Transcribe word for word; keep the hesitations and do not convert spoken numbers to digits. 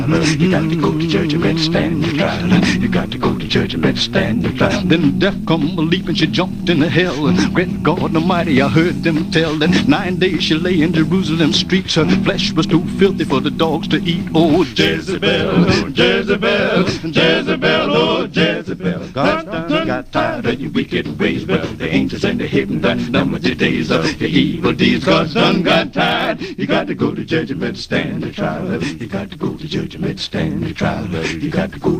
You got to go to church and better stand your trial. You got to go to church and better stand your trial. Then death come a leap and she jumped into hell. And great God Almighty, I heard them tell that nine days she lay in Jerusalem streets. Her flesh was too filthy for the dogs to eat. Oh, Jezebel, Jezebel, Jezebel, oh, Jezebel. God done got tired of your wicked ways. Well, the angels and the heaven done done with your days of your evil deeds. God done got tired. You got to go to church and better stand your trial. You got to go to church and better stand your trial. You got to go